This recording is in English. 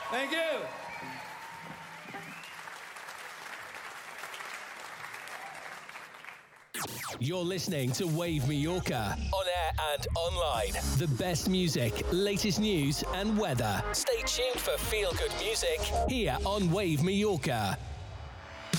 Thank you. You're listening to Wave Mallorca, on air and online. The best music, latest news and weather. Stay tuned for feel-good music here on Wave Mallorca.